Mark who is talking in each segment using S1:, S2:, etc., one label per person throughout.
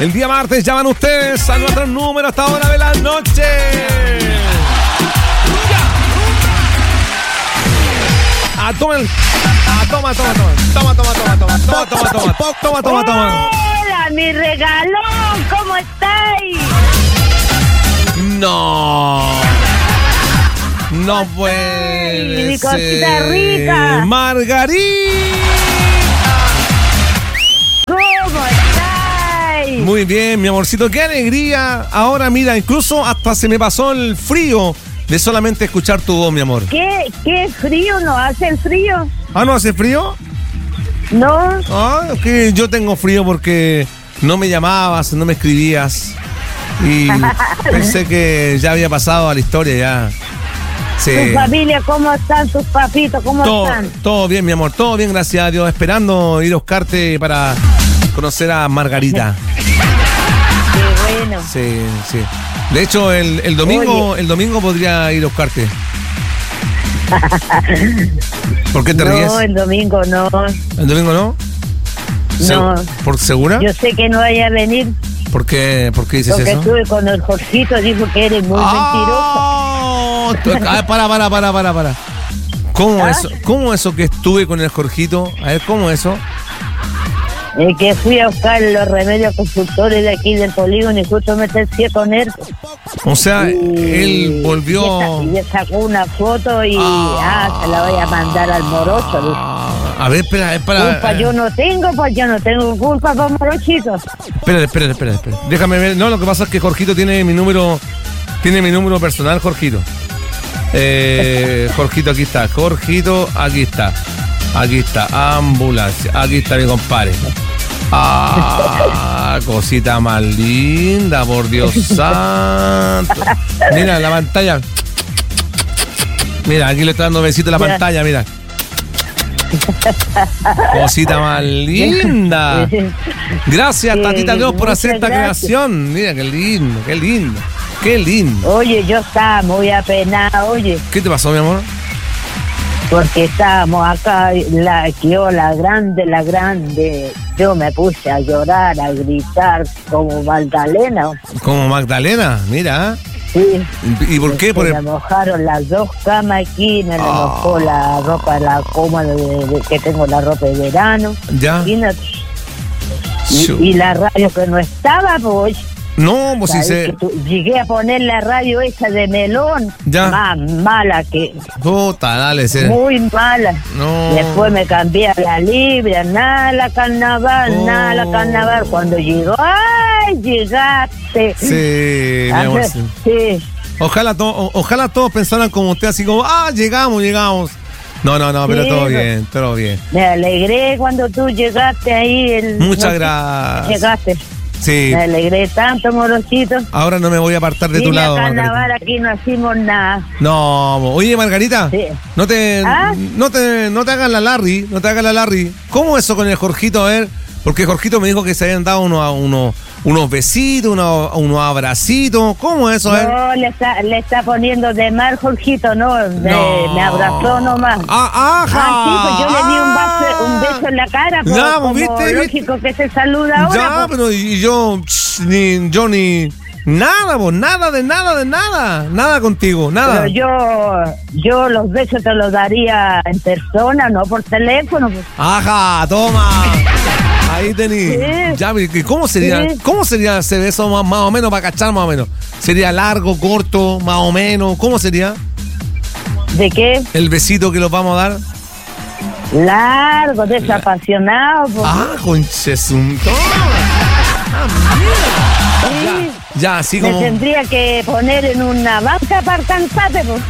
S1: El día martes llaman ustedes a nuestro número hasta ahora de la noche. Toma.
S2: Hola, mi regalón, ¿cómo estáis?
S1: No puede
S2: mi
S1: ser.
S2: cosita rica.
S1: Margarita.
S2: ¿Cómo estáis?
S1: Muy bien, mi amorcito, qué alegría. Ahora mira, incluso hasta se me pasó el frío de solamente escuchar tu voz, mi amor.
S2: ¿Qué frío? ¿No hace el frío?
S1: ¿No hace frío?
S2: No.
S1: Que yo tengo frío porque no me llamabas, no me escribías. Y pensé que ya había pasado a la historia ya. Sí.
S2: ¿Tu familia cómo están? ¿Tus papitos cómo están?
S1: Todo bien, mi amor, todo bien, gracias a Dios. Esperando ir a buscarte para conocer a Margarita.
S2: Qué bueno.
S1: Sí. De hecho, el domingo podría ir a buscarte. ¿Por qué te ríes?
S2: No, el domingo no.
S1: ¿El domingo no?
S2: No.
S1: ¿Por segura?
S2: Yo sé que no vaya a venir.
S1: ¿Por qué dices
S2: porque
S1: eso?
S2: Porque estuve con el Jorgito, dijo que eres muy mentiroso.
S1: Para. ¿Cómo eso que estuve con el Jorgito? A ver, ¿cómo eso?
S2: Que fui a buscar los remedios consultores de aquí del polígono y justo me tercié con él.
S1: O sea, él volvió...
S2: Y le sacó una foto y se la voy a mandar al morocho.
S1: A ver, espera.
S2: Culpa yo no tengo culpa por morochito.
S1: Espera. Déjame ver. No, lo que pasa es que Jorgito tiene mi número personal, Jorgito. Jorgito, aquí está. Aquí está, ambulancia. Aquí está mi compadre. Cosita más linda, por Dios santo. Mira la pantalla. Mira, aquí le está dando besito a la pantalla, mira. Cosita más linda. Gracias, Tatita Dios, por hacer esta creación. Mira, qué lindo.
S2: Oye, yo estaba muy apenada, oye.
S1: ¿Qué te pasó, mi amor?
S2: Porque estábamos acá, la grande, yo me puse a llorar, a gritar como Magdalena.
S1: ¿Como Magdalena? Mira.
S2: Sí.
S1: ¿Y por qué?
S2: Me mojaron las dos camas aquí, me mojó la ropa, la coma que tengo la ropa de verano.
S1: Ya.
S2: Y la radio que no estaba, pues.
S1: No, pues sí sé.
S2: Llegué a poner la radio esa de melón.
S1: Ya.
S2: Más mala que.
S1: Puta, dale, sí.
S2: Muy mala.
S1: No.
S2: Después me cambié a la libre, nada la carnaval. Cuando llegó, ¡ay! Llegaste.
S1: Sí, mi amor.
S2: Sí.
S1: Ojalá todos pensaran como usted, así como, llegamos. No, pero sí, todo bien.
S2: Me alegré cuando tú llegaste ahí.
S1: Muchas gracias.
S2: Llegaste.
S1: Sí.
S2: Me alegré tanto, morochito.
S1: Ahora no me voy a apartar de tu lado,
S2: carnaval,
S1: Margarita.
S2: aquí no hacemos nada.
S1: No, oye, Margarita, sí. No te hagas la Larry. ¿Cómo eso con el Jorgito? A ver, porque Jorgito me dijo que se habían dado unos besitos, unos abracitos. ¿Cómo eso?
S2: No, le está poniendo de mal, Jorgito, no. Me abrazó nomás.
S1: Ajá.
S2: Pues yo le di un beso en la cara, como ¿viste? Lógico que se saluda ahora.
S1: Ya, pero y yo ni nada, vos, nada contigo, nada.
S2: Pero yo los besos te los daría en persona, no por teléfono. Pues.
S1: Ajá, toma. Ahí tení. Sí. Ya, ¿cómo sería ese beso más o menos, para cachar más o menos? ¿Sería largo, corto, más o menos? ¿Cómo sería?
S2: ¿De qué?
S1: El besito que los vamos a dar.
S2: Largo, desapasionado.
S1: Conchesum.
S2: Sí.
S1: Ya, así como...
S2: Me tendría que poner en una banca para alcanzarte, pues.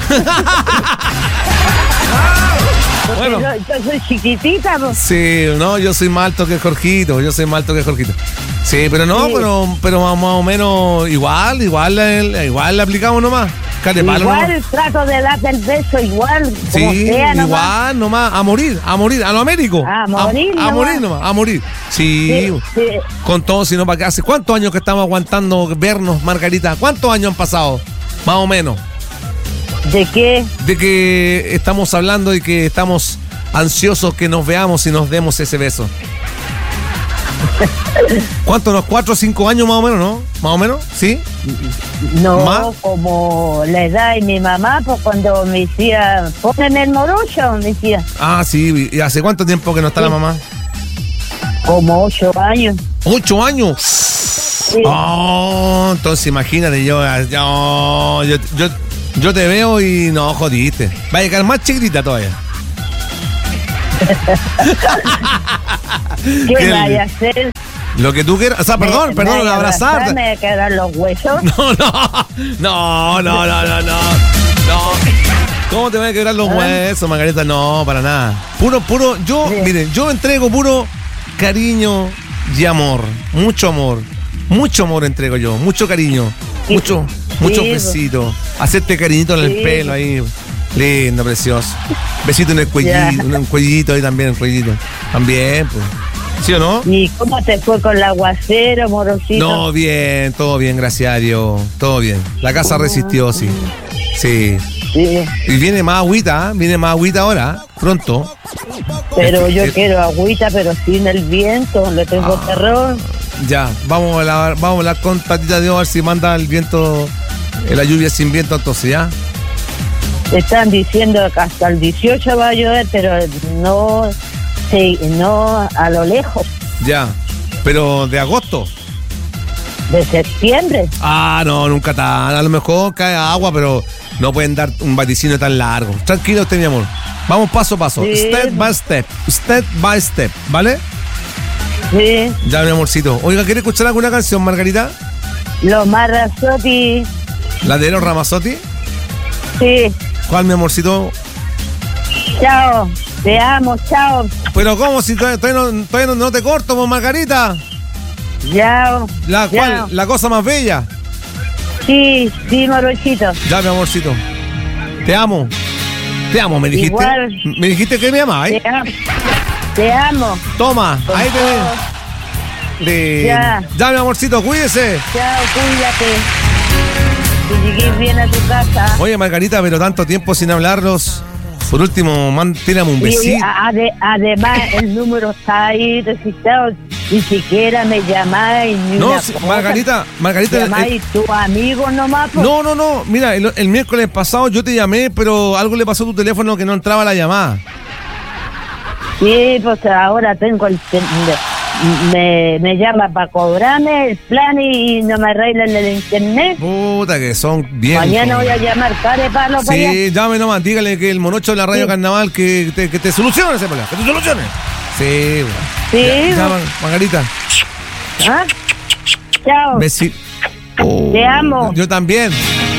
S2: Bueno. Yo soy chiquitita, pues.
S1: Sí, no, yo soy más alto que Jorgito. Sí, pero no, sí. pero más o menos igual le aplicamos nomás.
S2: Igual nomás. Trato de darte el beso igual, como
S1: sí,
S2: sea nomás.
S1: Igual nomás, a morir, a lo américo.
S2: A morir nomás.
S1: A morir. Sí. Con todo, sino para qué. ¿Hace cuántos años que estamos aguantando vernos, Margarita? ¿Cuántos años han pasado? Más o menos.
S2: ¿De qué?
S1: De que estamos hablando y que estamos ansiosos que nos veamos y nos demos ese beso. ¿Cuánto? ¿Unos 4 o 5 años más o menos, no? ¿Más o menos? ¿Sí?
S2: No,
S1: ¿Más?
S2: como la edad de mi mamá, pues cuando me decía, póneme el morocho, me decía.
S1: Ah, sí. ¿Y hace cuánto tiempo que no está la mamá?
S2: Como 8 años.
S1: ¿8 años?
S2: Sí.
S1: Oh, entonces imagínate, yo te veo y no, jodiste. Va a llegar más chiquitita todavía.
S2: ¿Qué vaya a hacer?
S1: Lo que tú quieras. O sea, perdón, abrazarte.
S2: ¿Me quedan los huesos?
S1: No. ¿Cómo te van a quebrar los huesos, Margarita? No, para nada. Puro,
S2: Sí.
S1: Miren, yo entrego puro cariño y amor. Mucho amor entrego yo, mucho cariño.
S2: Sí.
S1: Muchos
S2: Sí.
S1: besitos. Hacerte cariñito en el
S2: Sí.
S1: pelo ahí. Lindo, precioso. Besito en el cuellito,
S2: Ya.
S1: un cuellito ahí también, el cuellito. También, pues. ¿Sí o no?
S2: ¿Y cómo te fue con el aguacero, morosito?
S1: No, bien, todo bien, gracias a Dios. Todo bien. La casa resistió, sí. Sí.
S2: Sí,
S1: Y viene más agüita, ahora, pronto.
S2: pero yo quiero agüita, pero sin el viento, le tengo terror.
S1: Ya, vamos a hablar con Tatita Dios a ver si manda el viento, la lluvia sin viento, entonces ya.
S2: Están diciendo que hasta el 18 va a llover, pero no, sí, no a lo lejos,
S1: Ya, pero de agosto.
S2: de septiembre.
S1: Ah, no, nunca tan. A lo mejor cae agua, pero no pueden dar un vaticinio tan largo. Tranquilo usted, mi amor. Vamos paso a paso,
S2: Sí.
S1: step by step, ¿vale?
S2: Sí,
S1: Ya, mi amorcito. Oiga, ¿quiere escuchar alguna canción, Margarita?
S2: los Marrazzotti,
S1: ¿La de los Ramazzotti?
S2: sí,
S1: ¿Cuál, mi amorcito?
S2: chao, te amo, chao,
S1: Pero ¿cómo? Si todavía no te corto, pues, Margarita.
S2: chao.
S1: ¿La
S2: chao.
S1: cuál? La cosa más bella.
S2: Sí, morochito.
S1: Ya, mi amorcito. Te amo, me dijiste.
S2: Igual.
S1: Me dijiste que me amabas, ¿eh?
S2: Te amo.
S1: Toma,
S2: Con
S1: ahí te
S2: todo.
S1: ven.
S2: Ya.
S1: Ya, mi amorcito, cuídese.
S2: Chao, cuídate. Que llegues bien a tu casa.
S1: Oye, Margarita, pero tanto tiempo sin hablarlos. Por último, tírame un
S2: Y
S1: besito.
S2: además el número está ahí registrado. Ni siquiera me llamáis ni
S1: No,
S2: una
S1: sí,
S2: cosa.
S1: Margarita.
S2: Llamáis tu amigo nomás. Pues.
S1: No. Mira, el miércoles pasado yo te llamé, pero algo le pasó a tu teléfono que no entraba la llamada.
S2: Sí, pues ahora tengo me llama para cobrarme el plan y no me arreglan el internet.
S1: Puta, que son bien.
S2: Mañana voy a llamar care palo para allá.
S1: Sí, llame nomás, dígale que el monocho de la radio
S2: Sí.
S1: Carnaval que te solucione ese problema, que te solucione. Sí, bueno.
S2: Sí,
S1: Ya,
S2: pues.
S1: Margarita.
S2: ¿Ah? Chao.
S1: Besito.
S2: Te amo.
S1: Yo también.